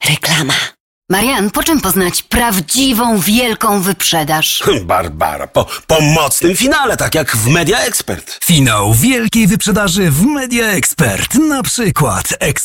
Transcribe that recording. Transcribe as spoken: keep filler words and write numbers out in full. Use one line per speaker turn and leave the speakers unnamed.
Reklama.
Marian, po czym poznać prawdziwą, wielką wyprzedaż?
Barbara, po, po mocnym finale, tak jak w Media Expert.
Finał wielkiej wyprzedaży w Media Expert. Na przykład